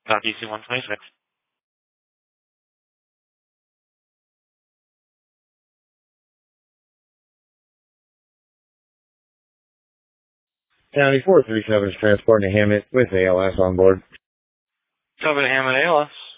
DC 126. County 437 is transporting a Hammett with ALS on board. Cover to Hammond ALS.